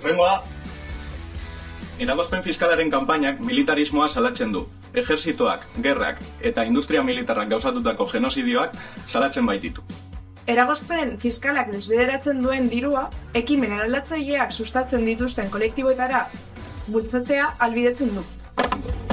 Rengoa. Eragozpen fiskalaren kanpainak militarismoa salatzen du. Ejerzitoak, gerrak eta industria militarrak gauzatutako genozidioak salatzen baititu. Eragozpen fiskalak desbideratzen duen dirua, ekimen eraldatzaileak sustatzen dituzten kolektiboetara bultzatzea ahalbidetzen du.